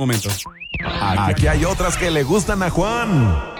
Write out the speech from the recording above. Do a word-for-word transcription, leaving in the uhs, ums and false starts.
momento. Aquí hay otras que le gustan a Juan.